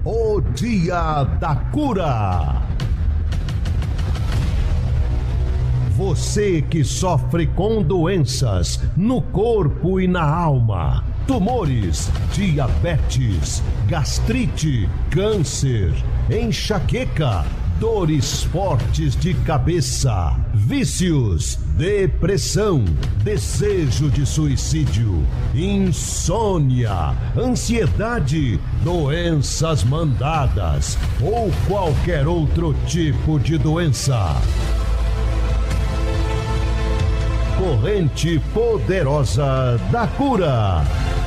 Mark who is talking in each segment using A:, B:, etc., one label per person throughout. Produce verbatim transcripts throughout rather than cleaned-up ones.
A: O Dia da Cura. Você que sofre com doenças no corpo e na alma, tumores, diabetes, gastrite, câncer, enxaqueca, dores fortes de cabeça, vícios, depressão, desejo de suicídio, insônia, ansiedade, doenças mandadas ou qualquer outro tipo de doença. Corrente Poderosa da Cura.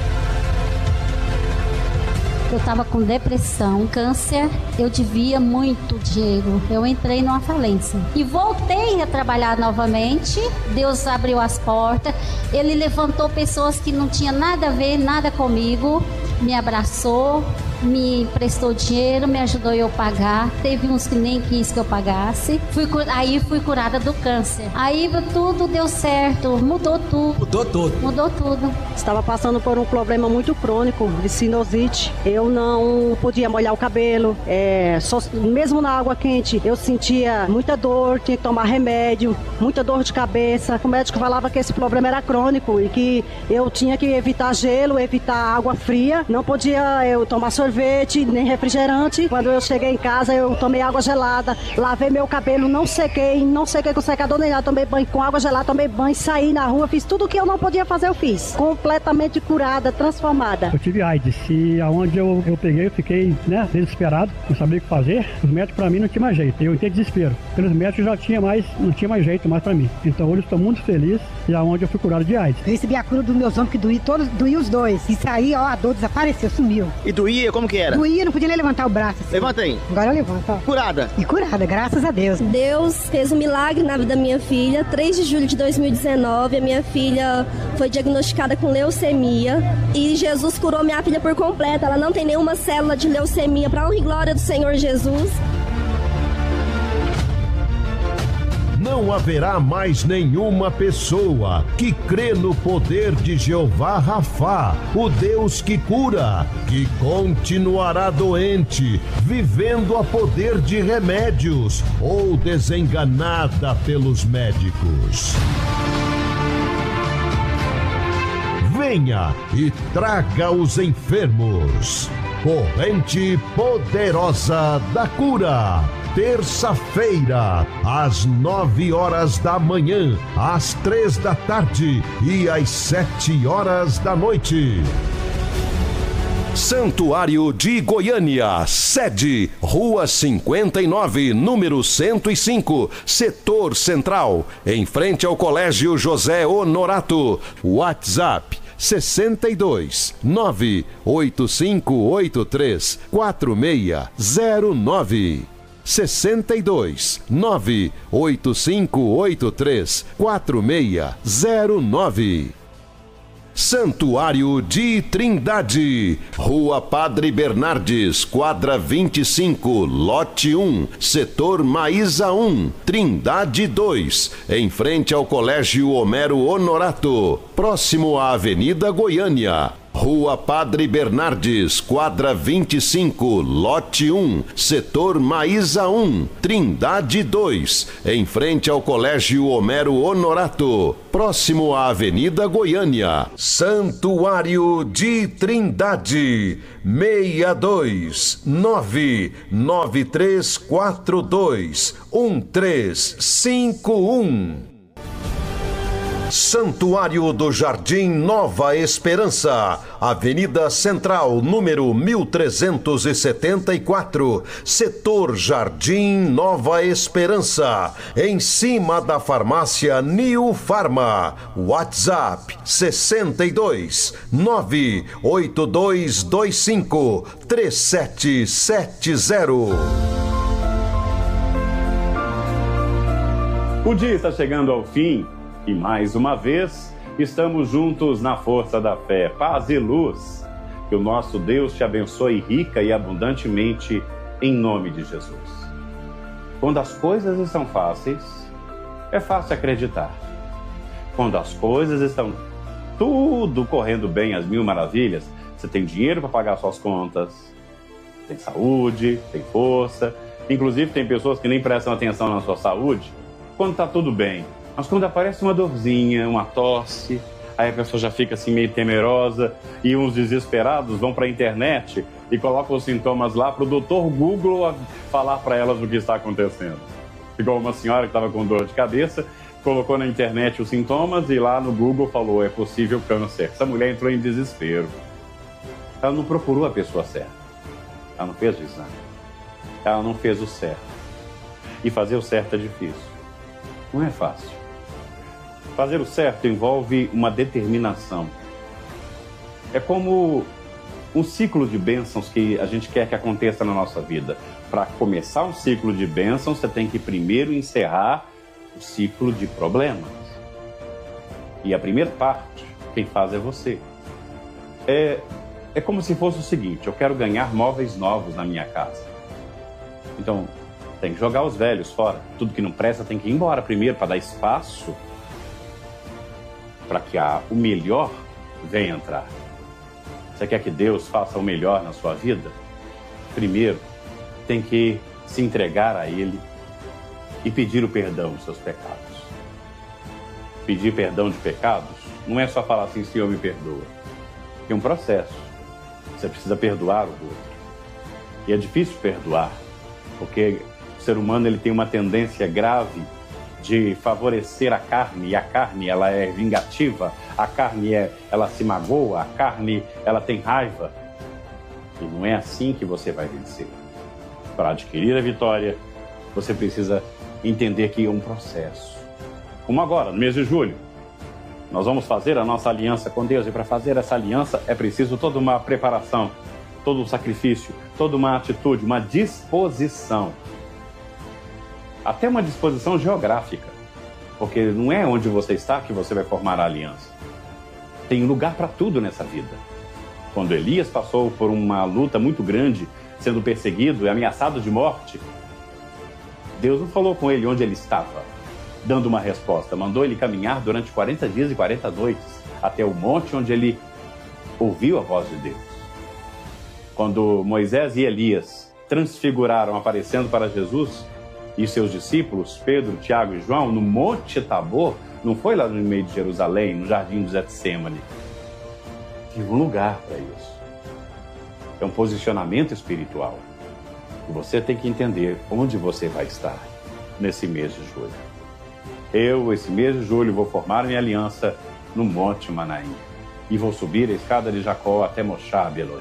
B: Eu estava com depressão, câncer, eu devia muito dinheiro. Eu entrei numa falência e voltei a trabalhar novamente. Deus abriu as portas, Ele levantou pessoas que não tinham nada a ver, nada comigo, me abraçou, me emprestou dinheiro, me ajudou eu pagar. Teve uns que nem quis que eu pagasse. Fui, aí fui curada do câncer. Aí tudo deu certo, mudou tudo.
C: Mudou tudo.
B: Mudou tudo.
D: Estava passando por um problema muito crônico de sinusite. Eu não podia molhar o cabelo. É, só, mesmo na água quente, eu sentia muita dor, tinha que tomar remédio, muita dor de cabeça. O médico falava que esse problema era crônico e que eu tinha que evitar gelo, evitar água fria. Não podia eu tomar sorvete, nem refrigerante. Quando eu cheguei em casa, eu tomei água gelada, lavei meu cabelo, não sequei, não sequei com secador nem nada, tomei banho com água gelada, tomei banho, saí na rua, fiz tudo o que eu não podia fazer, eu fiz. Completamente curada, transformada.
E: Eu tive AIDS e aonde eu, eu peguei, eu fiquei, né, desesperado, não sabia o que fazer. Os médicos pra mim não tinha mais jeito, eu entrei em desespero. Pelos médicos já tinha mais, não tinha mais jeito mais pra mim. Então hoje eu estou muito feliz e aonde eu fui curado de AIDS.
F: Eu recebi a cura dos meus ombros que doía, todos, doía os dois. Isso aí, ó, a dor desapareceu, sumiu.
C: E doía, como que era?
F: Doía, não podia nem levantar o braço. Assim.
C: Levanta aí.
F: Agora eu levanto, ó.
C: Curada.
F: E curada, graças a Deus.
G: Deus fez um milagre na vida da minha filha. três de julho de dois mil e dezenove, a minha filha foi diagnosticada com leucemia. E Jesus curou minha filha por completo. Ela não tem nenhuma célula de leucemia. Para honra e glória do Senhor Jesus.
A: Não haverá mais nenhuma pessoa que crê no poder de Jeová Rafá, o Deus que cura, que continuará doente, vivendo a poder de remédios ou desenganada pelos médicos. Venha e traga os enfermos. Corrente Poderosa da Cura. Terça-feira, às nove horas da manhã, às três da tarde e às sete horas da noite. Santuário de Goiânia, sede, Rua cinquenta e nove, número cento e cinco, Setor Central, em frente ao Colégio José Honorato. WhatsApp sessenta e dois, nove oito cinco oito três, quatro seis zero nove. sessenta e dois, nove oito cinco oito três, quatro seis zero nove. Santuário de Trindade, Rua Padre Bernardes, quadra vinte e cinco, lote um, setor Maísa um, Trindade dois, em frente ao Colégio Homero Honorato, próximo à Avenida Goiânia. Rua Padre Bernardes, quadra vinte e cinco, lote um, setor Maísa um, Trindade dois, em frente ao Colégio Homero Honorato, próximo à Avenida Goiânia. Santuário de Trindade, seis dois nove nove três quatro dois um três cinco um. Santuário do Jardim Nova Esperança, Avenida Central, número mil trezentos e setenta e quatro, Setor Jardim Nova Esperança, em cima da farmácia New Farma. WhatsApp sessenta e dois, nove oito dois dois cinco, três sete sete zero.
H: O dia está chegando ao fim. E mais uma vez, estamos juntos na força da fé, paz e luz. Que o nosso Deus te abençoe rica e abundantemente, em nome de Jesus. Quando as coisas estão fáceis, é fácil acreditar. Quando as coisas estão tudo correndo bem, às mil maravilhas, você tem dinheiro para pagar suas contas, tem saúde, tem força. Inclusive, tem pessoas que nem prestam atenção na sua saúde quando está tudo bem. Mas quando aparece uma dorzinha, uma tosse, aí a pessoa já fica assim meio temerosa e uns desesperados vão para a internet e colocam os sintomas lá para o doutor Google falar para elas o que está acontecendo. Igual uma senhora que estava com dor de cabeça, colocou na internet os sintomas e lá no Google falou, é possível câncer. Essa mulher entrou em desespero. Ela não procurou a pessoa certa. Ela não fez o exame. Ela não fez o certo. E fazer o certo é difícil. Não é fácil. Fazer o certo envolve uma determinação. É como um ciclo de bênçãos que a gente quer que aconteça na nossa vida. Para começar um ciclo de bênçãos, você tem que primeiro encerrar o ciclo de problemas. E a primeira parte, quem faz é você. É, é como se fosse o seguinte, eu quero ganhar móveis novos na minha casa. Então, tem que jogar os velhos fora. Tudo que não presta tem que ir embora primeiro para dar espaço para que a, o melhor venha entrar. Você quer que Deus faça o melhor na sua vida? Primeiro, tem que se entregar a Ele e pedir o perdão dos seus pecados. Pedir perdão de pecados não é só falar assim, Senhor, me perdoa. Tem um processo. Você precisa perdoar o outro. E é difícil perdoar, porque o ser humano ele tem uma tendência grave de favorecer a carne, e a carne ela é vingativa, a carne é, ela se magoa, a carne ela tem raiva. E não é assim que você vai vencer. Para adquirir a vitória, você precisa entender que é um processo. Como agora, no mês de julho, nós vamos fazer a nossa aliança com Deus, e para fazer essa aliança é preciso toda uma preparação, todo um sacrifício, toda uma atitude, uma disposição. Até uma disposição geográfica, porque não é onde você está que você vai formar a aliança. Tem lugar para tudo nessa vida. Quando Elias passou por uma luta muito grande, sendo perseguido e ameaçado de morte, Deus não falou com ele onde ele estava, dando uma resposta. Mandou ele caminhar durante quarenta dias e quarenta noites até o monte onde ele ouviu a voz de Deus. Quando Moisés e Elias transfiguraram aparecendo para Jesus e seus discípulos, Pedro, Tiago e João, no Monte Tabor, não foi lá no meio de Jerusalém, no jardim de Getsêmani. Tinha um lugar para isso. É um posicionamento espiritual. E você tem que entender onde você vai estar nesse mês de julho. Eu, esse mês de julho, vou formar minha aliança no Monte Manaim. E vou subir a escada de Jacó até Moshab Elohim.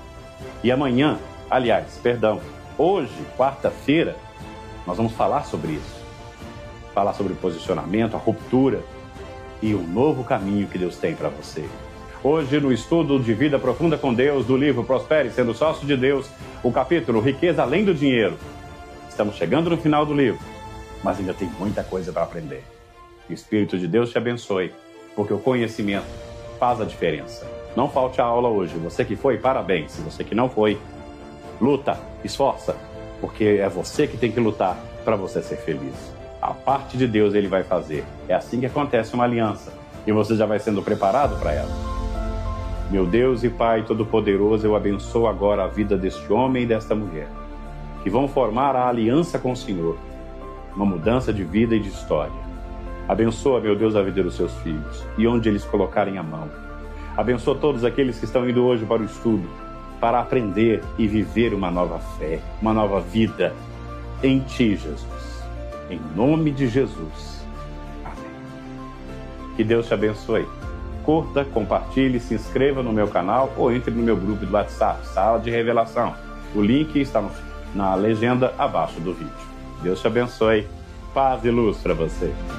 H: E amanhã, aliás, perdão, hoje, quarta-feira, nós vamos falar sobre isso. Falar sobre o posicionamento, a ruptura e o novo caminho que Deus tem para você. Hoje, no estudo de Vida Profunda com Deus, do livro Prospere Sendo Sócio de Deus, o capítulo Riqueza Além do Dinheiro. Estamos chegando no final do livro, mas ainda tem muita coisa para aprender. Que o Espírito de Deus te abençoe, porque o conhecimento faz a diferença. Não falte a aula hoje. Você que foi, parabéns. Se você que não foi, luta, esforça, porque é você que tem que lutar para você ser feliz. A parte de Deus ele vai fazer. É assim que acontece uma aliança, e você já vai sendo preparado para ela. Meu Deus e Pai Todo-Poderoso, eu abençoo agora a vida deste homem e desta mulher, que vão formar a aliança com o Senhor, uma mudança de vida e de história. Abençoa, meu Deus, a vida dos seus filhos, e onde eles colocarem a mão. Abençoa todos aqueles que estão indo hoje para o estudo, para aprender e viver uma nova fé, uma nova vida em Ti, Jesus. Em nome de Jesus. Amém. Que Deus te abençoe. Curta, compartilhe, se inscreva no meu canal ou entre no meu grupo do WhatsApp, Sala de Revelação. O link está no, na legenda abaixo do vídeo. Deus te abençoe. Paz e luz para você.